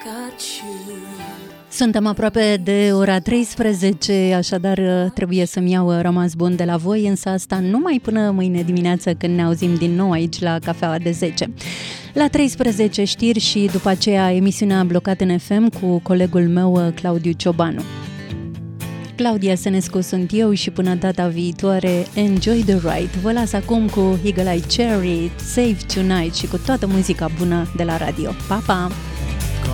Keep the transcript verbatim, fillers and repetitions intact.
Suntem aproape de ora treisprezece, așadar trebuie să-mi iau rămas bun de la voi, însă asta numai până mâine dimineață când ne auzim din nou aici la Cafeaua de zece. La treisprezece știri și după aceea emisiunea Blocat în F M cu colegul meu Claudiu Ciobanu. Claudia Senescu sunt eu și până data viitoare, enjoy the ride. Vă las acum cu Eagle Eye Cherry, Save Tonight și cu toată muzica bună de la radio. Pa, pa!